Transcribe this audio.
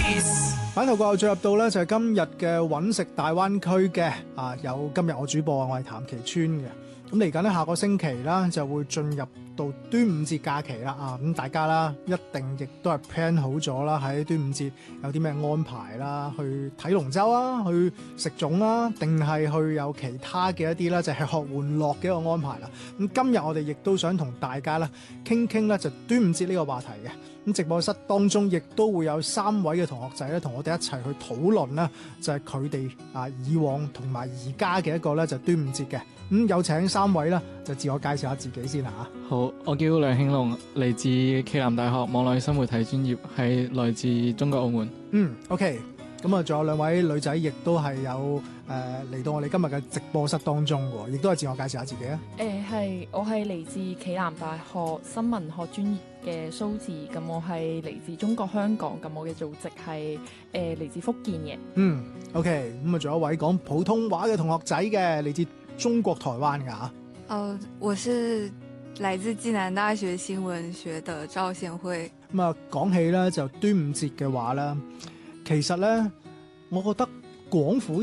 版頭過後進入到咧就係今日嘅揾食大灣區嘅有今日我主播我係譚其川嘅。咁嚟緊咧下個星期啦就會進入到端午節假期啦咁大家啦一定亦都係 plan 好咗啦，喺端午節有啲咩安排啦，去睇龍舟啊，去食粽啊，定係去有其他嘅一啲啦，就係吃喝玩樂嘅一個安排啦。咁今日我哋亦都想同大家啦傾傾咧就端午節呢個話題嘅。咁直播室當中亦都會有3位嘅同學仔咧，同我哋一齊去討論啦，就係佢哋以往同埋而家嘅一個咧就端午節嘅。有請3位啦，就自我介紹下自己先嚇。 好，我叫梁慶龍，嚟自暨南大學網絡生活體專業，係來自中國澳門。 OK。咁仲有2位女仔，亦都係有嚟到我哋今日嘅直播室當中喎，亦都係自我介紹下自己啊。 我係嚟自暨南大學新聞學專業嘅蘇智，咁我係嚟自中國香港，咁我嘅祖籍係嚟自福建嘅。 OK， 咁仲有一位講普通話嘅同學仔嘅，嚟自中國台灣㗎嚇。 我是來自暨南大學新聞學的趙賢惠。 講起咧就端午節嘅話咧，其實咧，我覺得廣府